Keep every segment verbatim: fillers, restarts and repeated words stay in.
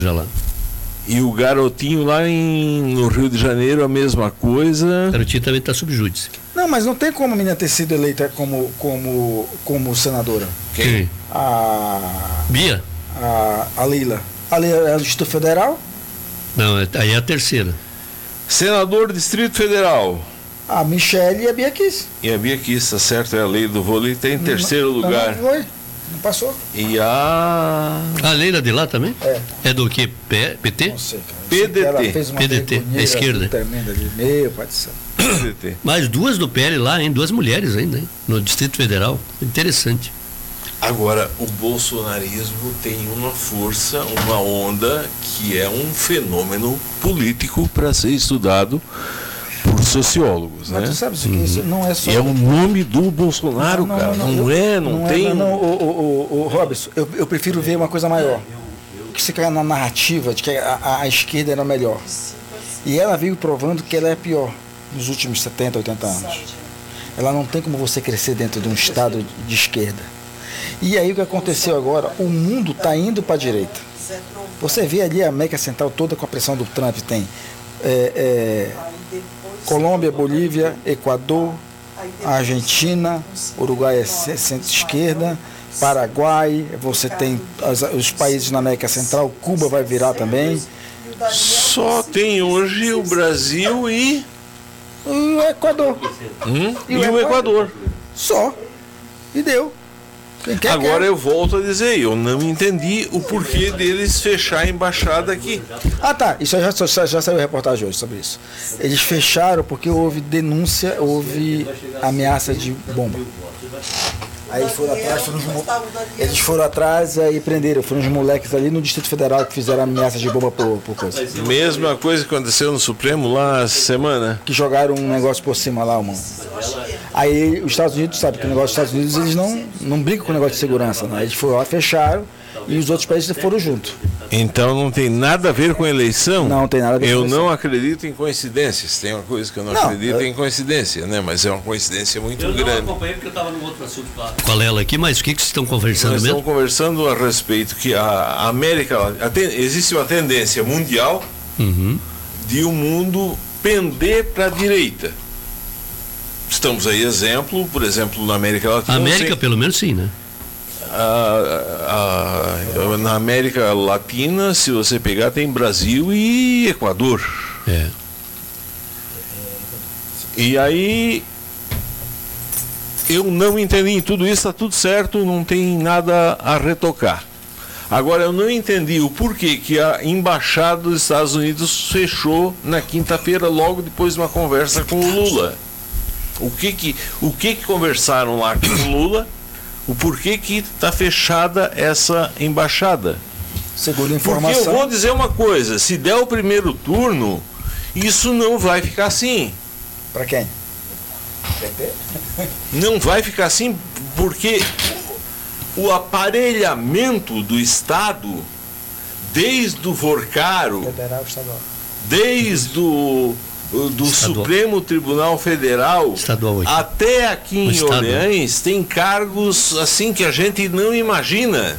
já lá. E o garotinho lá em, no Rio de Janeiro, a mesma coisa. O garotinho também está sob júdice. Não, mas não tem como a menina ter sido eleita como, como, como senadora. Quem? A. Bia? A, a Leila. A Leila é do Distrito Federal? Não, aí é a terceira. Senador do Distrito Federal. A Michele e a Bia Kicis. E a Bia Kicis, tá certo, é a lei do vôlei, tem em terceiro não, lugar. Não foi, não passou. E a... A Leila de lá também? É. É do que? P- PT? Não sei, cara. P D T. Ela fez uma P D T, é esquerda. tremenda ali. Meu pai do céu. P D T. Mais duas do P L lá, hein? Duas mulheres ainda, hein? No Distrito Federal. Interessante. Agora, o bolsonarismo tem uma força, uma onda, que é um fenômeno político para ser estudado por sociólogos, Mas né? tu sabe o que uhum. Isso não é só... E é o nome do Bolsonaro, não, não, cara. Não, não, não eu, é, não, não tem... É, não, não, o, o, o, o Robson, eu, eu prefiro ver uma coisa maior. Que você cai na narrativa de que a, a, a esquerda era melhor. E ela veio provando que ela é pior nos últimos setenta, oitenta anos. Ela não tem como você crescer dentro de um estado de esquerda. E aí o que aconteceu agora? O mundo está indo para a direita. Você vê ali a América Central toda com a pressão do Trump. Tem é, é, Colômbia, Bolívia, Equador, Argentina, Uruguai é centro-esquerda, Paraguai, você tem as, os países na América Central, Cuba vai virar também. Só tem hoje o Brasil e... E o Equador. Hum? E, e o o Equador. Só. E deu. Quem quer, Agora quer. eu volto a dizer, eu não entendi o porquê deles fechar a embaixada aqui. Ah tá, isso já, já, já saiu reportagem hoje sobre isso. Eles fecharam porque houve denúncia, houve ameaça de bomba. Aí foram atrás, foram uns, eles foram atrás e prenderam, foram uns moleques ali no Distrito Federal que fizeram ameaça de bomba por, por coisa. Mesma coisa que aconteceu no Supremo lá essa semana. Que jogaram um negócio por cima lá, mano. Aí os Estados Unidos, sabe que o negócio dos Estados Unidos, eles não, não brincam com o negócio de segurança, né? Eles foram lá, fecharam e os outros países foram junto. Então não tem nada a ver com a eleição? Não, tem nada a ver com Eu a eleição. não acredito em coincidências. Tem uma coisa que eu não, Não, acredito eu... em coincidência, né? Mas é uma coincidência muito eu grande. Eu não acompanhei porque eu estava num outro assunto lá. Qual é ela aqui? Mas o que, que vocês estão conversando Nós mesmo? estamos conversando a respeito que a América... A ten, existe uma tendência mundial Uhum. de o um mundo pender para a direita. Estamos aí exemplo, por exemplo, na América Latina... A América, sei, pelo menos, sim, né? A, a, na América Latina, se você pegar, tem Brasil e Equador. É. E aí eu não entendi, tudo isso está tudo certo, não tem nada a retocar. Agora eu não entendi o porquê que a embaixada dos Estados Unidos fechou na quinta-feira, logo depois de uma conversa com o Lula. O que que, o que, que conversaram lá com o Lula? O porquê que está fechada essa embaixada? Segundo a informação... Porque eu vou dizer uma coisa, se der o primeiro turno, isso não vai ficar assim. Para quem? Não vai ficar assim porque o aparelhamento do Estado, desde o Vorcaro, Federal, estadual. desde o do Estadual. Supremo Tribunal Federal Estadual aqui. até aqui O em Estado. Orleans, tem cargos assim que a gente não imagina.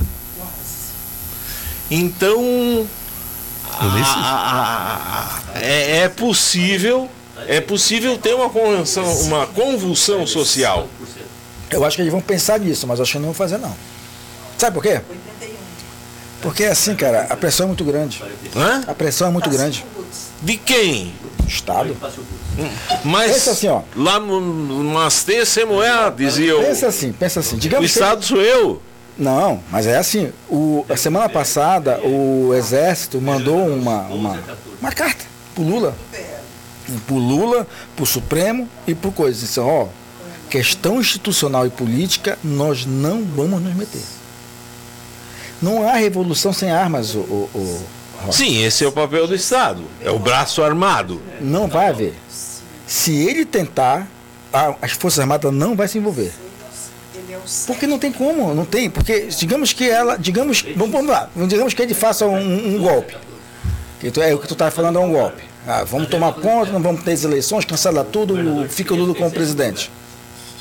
Então a, a, a, é, é possível é possível ter uma convulsão, uma convulsão social. Eu acho que eles vão pensar nisso, mas acho que não vão fazer não. Sabe por quê? Porque assim, cara, a pressão é muito grande. Hã? A pressão é muito grande. De quem? Estado. Mas Pensa assim, ó. lá no Mastê Semoé, dizia o, Pensa assim, pensa assim. o Digamos que... Estado sou eu. Não, mas é assim. O, a semana passada, o Exército mandou uma, uma, uma carta pro Lula. Pro Lula, pro Supremo e pro coisa. Então, ó, questão institucional e política, nós não vamos nos meter. Não há revolução sem armas, o, o, o Sim, esse é o papel do Estado. É o braço armado. Não vai haver. Se ele tentar, a, as Forças Armadas não vai se envolver. Porque não tem como, não tem. Porque digamos que ela, digamos, vamos, vamos lá, digamos que ele faça um, um golpe. Que tu, é o que tu está falando é um golpe. Ah, vamos tomar conta, não vamos ter as eleições, cancela tudo, fica o Lula como presidente.